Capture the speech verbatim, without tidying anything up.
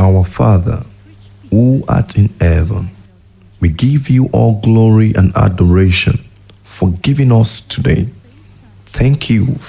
Our Father, who art in heaven, we give you all glory and adoration for giving us today. Thank you